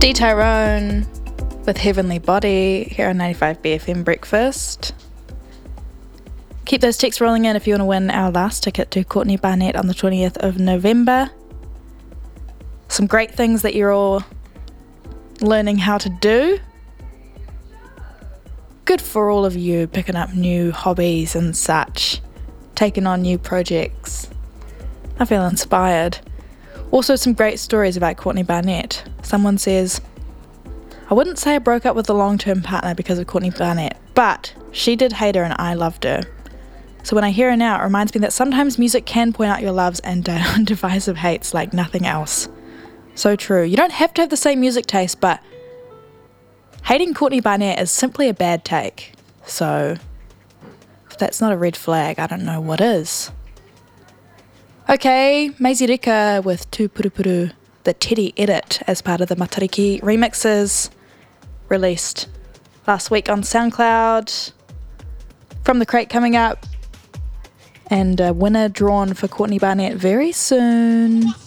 D Tyrone with Heavenly Body here on 95 BFM Breakfast. Keep those texts rolling in if you want to win our last ticket to Courtney Barnett on the 20th of November. Some great things that you're all learning how to do. Good for all of you picking up new hobbies and such, taking on new projects. I feel inspired. Also some great stories about Courtney Barnett. Someone says, I wouldn't say I broke up with a long-term partner because of Courtney Barnett, but she did hate her and I loved her. So when I hear her now, it reminds me that sometimes music can point out your loves and divisive hates like nothing else. So true. You don't have to have the same music taste, but hating Courtney Barnett is simply a bad take. So if that's not a red flag, I don't know what is. Okay, Maisie Rika with Tu Purupuru, the Teddy edit as part of the Matariki remixes, released last week on SoundCloud. From the Crate coming up, and a winner drawn for Courtney Barnett very soon.